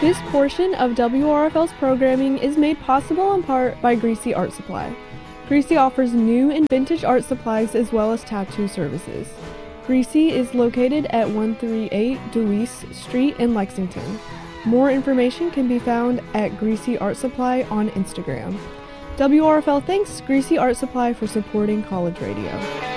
This portion of WRFL's programming is made possible in part by Greasy Art Supply. Greasy offers new and vintage art supplies as well as tattoo services. Greasy is located at 138 Deweese Street in Lexington. More information can be found at Greasy Art Supply on Instagram. WRFL thanks Greasy Art Supply for supporting college radio.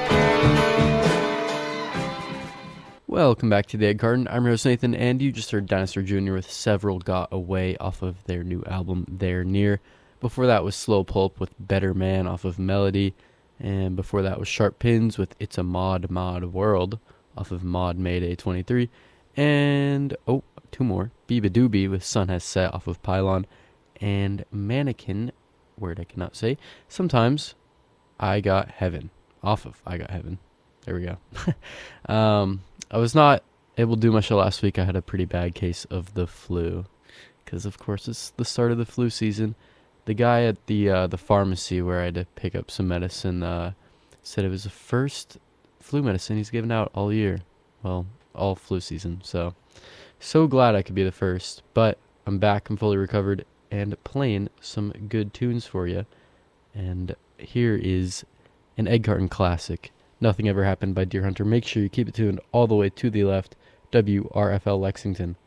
Welcome back to the Egg Carton. I'm your host Nathan, and you just heard Dinosaur Jr. with Several Got Away off of their new album, They're Near. Before that was Slow Pulp with Better Man off of Melody. And before that was Sharp Pins with It's a Mod World off of Mod Mayday 23. And, two more. Biba Doobie with Sun Has Set off of Pylon. And Mannequin, word I cannot say, Sometimes I Got Heaven off of I Got Heaven. There we go. I was not able to do my show last week. I had a pretty bad case of the flu because, of course, it's the start of the flu season. The guy at the pharmacy where I had to pick up some medicine said it was the first flu medicine he's given out all year. Well, all flu season. So glad I could be the first. But I'm back. I'm fully recovered and playing some good tunes for you. And here is an Egg Carton classic. Nothing Ever Happened by Deer Hunter. Make sure you keep it tuned all the way to the left. WRFL Lexington.